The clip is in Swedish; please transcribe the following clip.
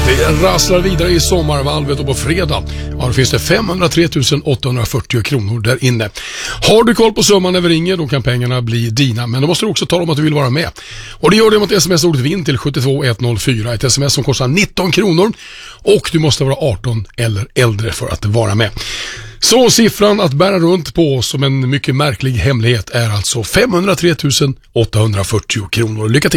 Det rasslar vidare i sommarvalvet och på fredag då finns det 503 840 kronor där inne. Har du koll på summan när vi ringer, då kan pengarna bli dina. Men då måste du också tala om att du vill vara med. Och det gör du med ett sms-ordet vinn till 72104. Ett sms som kostar 19 kronor. Och du måste vara 18 eller äldre för att vara med. Så siffran att bära runt på som en mycket märklig hemlighet är alltså 503 840 kronor. Lycka till!